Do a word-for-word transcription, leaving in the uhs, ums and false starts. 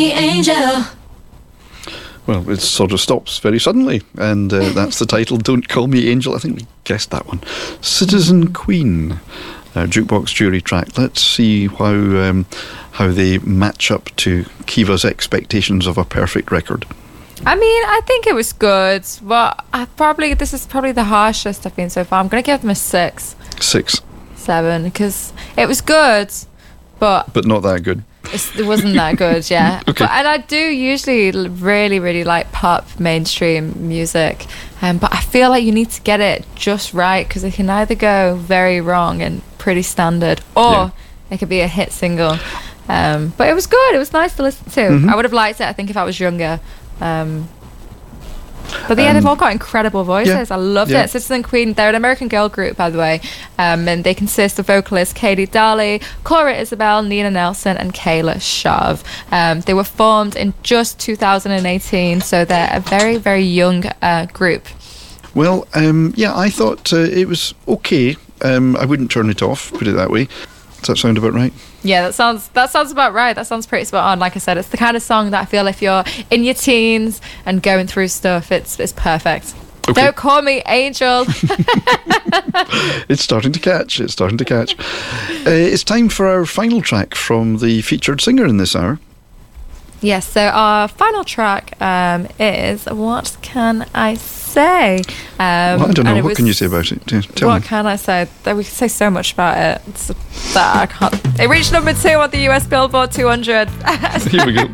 Angel. Well, it sort of stops very suddenly, and uh, that's the title, Don't Call Me Angel. I think we guessed that one. Citizen Queen, uh, Jukebox Jury track. Let's see how um, how they match up to Kiva's expectations of a perfect record. I mean, I think it was good, but I probably this is probably the harshest I've been so far. I'm going to give them a six. Six. Seven, because it was good, but... But not that good. It's, it wasn't that good, yeah. Okay. But, and I do usually l- really, really like pop mainstream music, um, but I feel like you need to get it just right, because it can either go very wrong and pretty standard, or Yeah. it could be a hit single. Um, but it was good. It was nice to listen to. Mhm. I would have liked it, I think, if I was younger. Um, but yeah, Um, they've all got incredible voices. yeah, I loved yeah. it. Citizen Queen, they're an American girl group, by the way. Um, and they consist of vocalists Katie Daly, Cora Isabel, Nina Nelson, and Kayla Sharv. Um, they were formed in just two thousand eighteen, so they're a very, very young uh, group. Well, um, yeah, I thought uh, it was okay. Um, I wouldn't turn it off, put it that way. Does that sound about right? Yeah, that sounds that sounds about right. That sounds pretty spot on. Like I said, it's the kind of song that I feel if you're in your teens and going through stuff, it's it's perfect. Okay. Don't call me Angel. It's starting to catch. It's starting to catch. Uh, it's time for our final track from the featured singer in this hour. Yes, so our final track um, is What Can I Say? Um, Well, I don't know. and it What was- can you say about it? T- Tell what me. can I say? That we can say so much about it. It's, that I can't. It reached number two on the U S Billboard two hundred. Here we go.